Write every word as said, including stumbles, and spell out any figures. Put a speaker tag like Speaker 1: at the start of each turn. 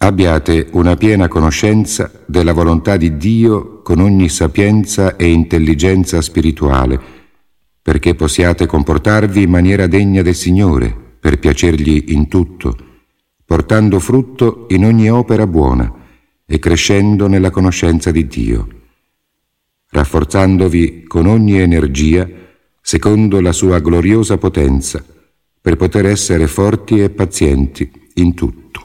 Speaker 1: Abbiate una piena conoscenza della volontà di Dio con ogni sapienza e intelligenza spirituale, perché possiate comportarvi in maniera degna del Signore, per piacergli in tutto, portando frutto in ogni opera buona e crescendo nella conoscenza di Dio, rafforzandovi con ogni energia secondo la sua gloriosa potenza, per poter essere forti e pazienti in tutto.